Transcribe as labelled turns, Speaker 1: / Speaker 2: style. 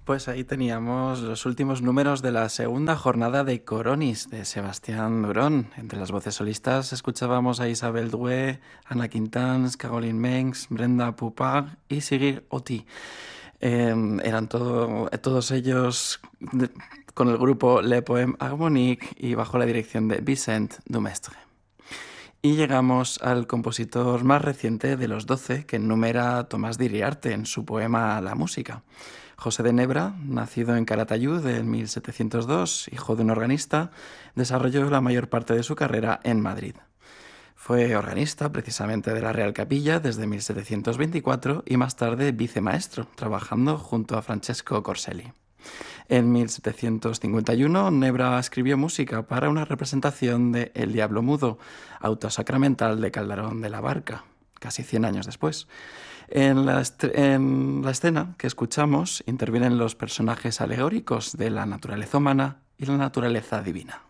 Speaker 1: Pues ahí teníamos los últimos números de la segunda jornada de Coronis de Sebastián Durón. Entre las voces solistas escuchábamos a Isabel Doué, Anna Quintans, Caroline Mengs, Brenda Poupard y Sigrid Oti. Todos ellos con el grupo Le Poème Harmonique y bajo la dirección de Vicent Dumestre. Y llegamos al compositor más reciente de los 12 que enumera Tomás de Iriarte en su poema La música. José de Nebra, nacido en Calatayud en 1702, hijo de un organista, desarrolló la mayor parte de su carrera en Madrid. Fue organista precisamente de la Real Capilla desde 1724 y más tarde vicemaestro, trabajando junto a Francesco Corselli. En 1751, Nebra escribió música para una representación de El Diablo Mudo, auto sacramental de Calderón de la Barca, casi 100 años después. En la escena que escuchamos intervienen los personajes alegóricos de la naturaleza humana y la naturaleza divina.